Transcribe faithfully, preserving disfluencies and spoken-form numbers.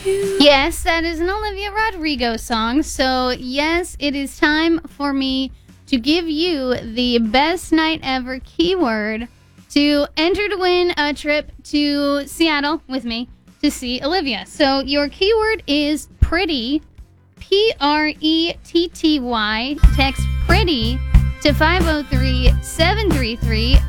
Yes, that is an Olivia Rodrigo song. So, yes, it is time for me to give you the best night ever keyword to enter to win a trip to Seattle with me to see Olivia. So, your keyword is pretty, P R E T T Y. Text pretty to five oh three, seven three three,